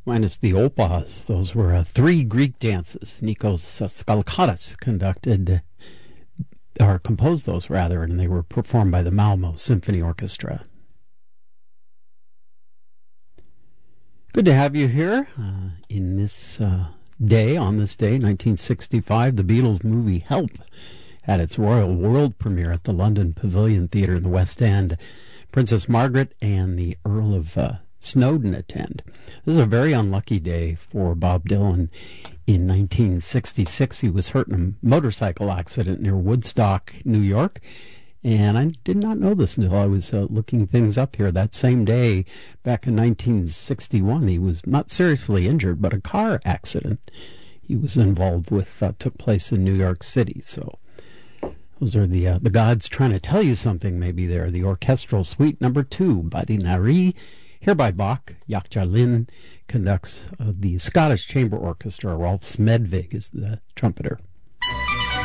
Minus the opas. Those were three Greek dances. Nikos Skalkatas conducted, or composed those rather, and they were performed by the Malmo Symphony Orchestra. Good to have you here in this day, 1965. The Beatles movie Help had its royal world premiere at the London Pavilion Theatre in the West End. Princess Margaret and the Earl of Snowdon attend. This is a very unlucky day for Bob Dylan. In 1966, he was hurt in a motorcycle accident near Woodstock, New York. And I did not know this until I was looking things up here. That same day, back in 1961, he was not seriously injured, but a car accident he was involved with took place in New York City. So those are the gods trying to tell you something maybe there. The Orchestral Suite Number 2, Badi Nari, here by Bach. Jakjalin conducts the Scottish Chamber Orchestra. Rolf Smedvig is the trumpeter.